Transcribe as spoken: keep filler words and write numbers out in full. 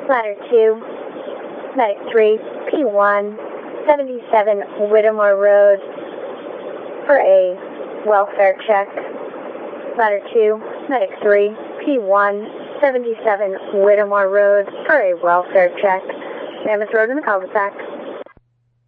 Ladder two, Medic three, P one, seventy-seven Whittemore Road for a welfare check. Ladder two, Medic three, P one, seventy-seven Whittemore Road for a welfare check. Mammoth Road in the cul-de-sac.